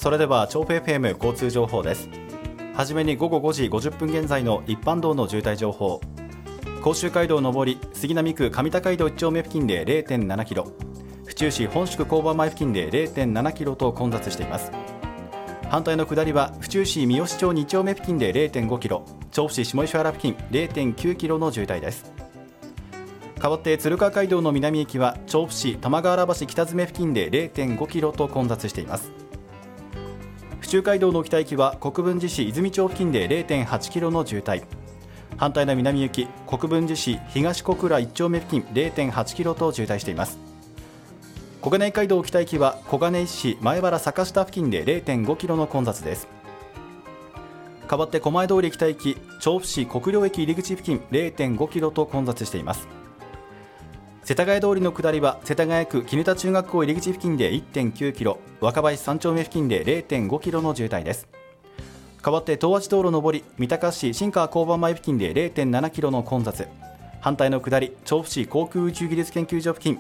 それでは調布 FM 交通情報です。はじめに午後5時50分現在の一般道の渋滞情報。甲州街道上り杉並区上高井戸1丁目付近で 0.7 キロ、府中市本宿交番前付近で 0.7 キロと混雑しています。反対の下りは府中市三好町2丁目付近で 0.5 キロ、調布市下石原付近 0.9 キロの渋滞です。代わって鶴川街道の南行きは調布市玉川原橋北詰付近で 0.5 キロと混雑しています。府中街道の北行きは国分寺市泉町付近で 0.8 キロの渋滞、反対の南行き国分寺市東小倉1丁目付近 0.8 キロと渋滞しています。小金井街道北行きは小金井市前原坂下付近で 0.5 キロの混雑です。代わって狛江通り北行き調布市国領駅入口付近 0.5 キロと混雑しています。世田谷通りの下りは世田谷区絹田中学校入口付近で 1.9 キロ、若林3丁目付近で 0.5 キロの渋滞です。代わって東八道路上り三鷹市新川交番前付近で 0.7 キロの混雑、反対の下り調布市航空宇宙技術研究所付近